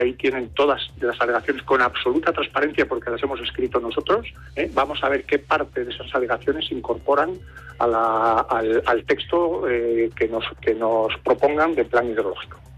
Ahí tienen todas las alegaciones con absoluta transparencia porque las hemos escrito nosotros. Vamos a ver qué parte de esas alegaciones se incorporan al texto que nos propongan de plan hidrológico.